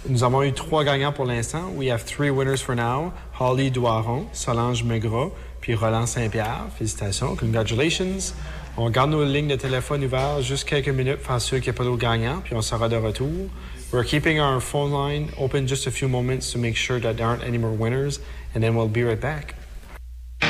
Nous avons eu 3 gagnants pour l'instant. We have 3 winners for now. Holly Doiron, Solange Megras, puis Roland Saint-Pierre. Félicitations. Congratulations. On garde nos lignes de téléphone ouvertes juste quelques minutes pour assurer qu'il n'y a pas d'autres gagnants, puis on sera de retour. We're keeping our phone line open just a few moments to make sure that there aren't any more winners, and then we'll be right back.